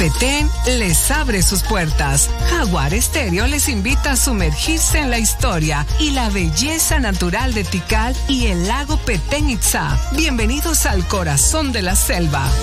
Petén les abre sus puertas. Jaguar Estéreo les invita a sumergirse en la historia y la belleza natural de Tikal y el lago Petén Itzá. Bienvenidos al corazón de la selva.